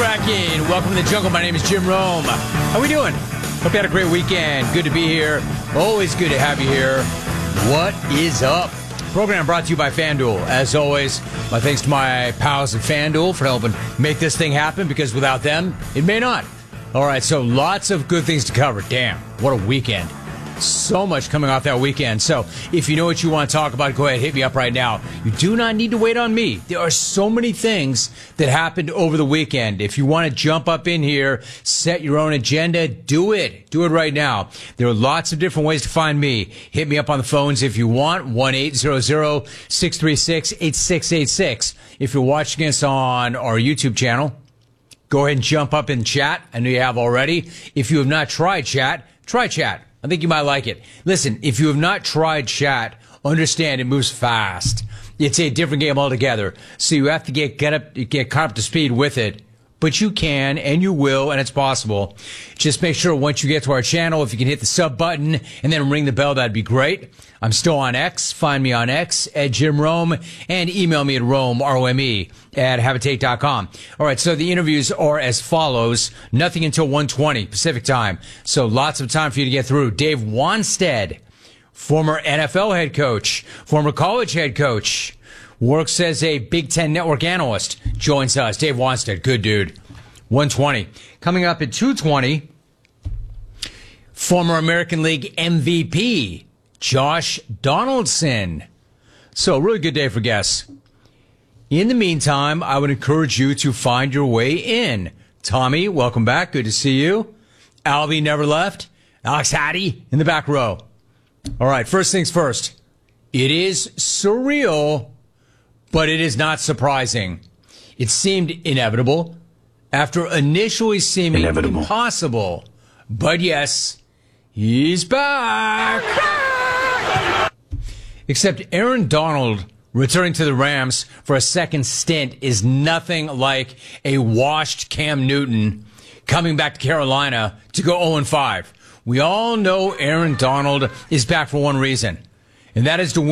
Kraken. Welcome to the jungle. My name is Jim Rome. How we doing? Hope you had a great weekend. Good to be here. Always good to have you here. What is up? Program brought to you by FanDuel. As always, my thanks to my pals at FanDuel for helping make this thing happen, because without them, it may not. All right, so lots of good things to cover. Damn, what a weekend. So much coming off that weekend. So if you know what you want to talk about, go ahead, hit me up right now. You do not need to wait on me. There are so many things that happened over the weekend. If you want to jump up in here, set your own agenda, do it. Do it right now. There are lots of different ways to find me. Hit me up on the phones if you want. 1-800-636-8686. If you're watching us on our YouTube channel, go ahead and jump up in chat. I know you have already. If you have not tried chat, try chat. I think you might like it. Listen, if you have not tried chat, understand it moves fast. It's a different game altogether. So you have to get caught up to speed with it. But you can, and you will, and it's possible. Just make sure once you get to our channel, if you can hit the sub button and then ring the bell, that'd be great. I'm still on X. Find me on X at Jim Rome, and email me at Rome, R-O-M-E, at Habitate.com. All right, so the interviews are as follows. Nothing until 1:20 Pacific time. So lots of time for you to get through. Dave Wannstedt, former NFL head coach, former college head coach, works as a Big Ten network analyst, joins us. Dave Wannstedt, good dude. 1:20. Coming up at 2:20, former American League MVP, Josh Donaldson. So, really good day for guests. In the meantime, I would encourage you to find your way in. Tommy, welcome back. Good to see you. Albie never left. Alex Hattie in the back row. All right, first things first. It is surreal, but it is not surprising. It seemed inevitable after initially seeming impossible. But yes, he's back. Except Aaron Donald returning to the Rams for a second stint is nothing like a washed Cam Newton coming back to Carolina to go 0-5. We all know Aaron Donald is back for one reason, and that is to win.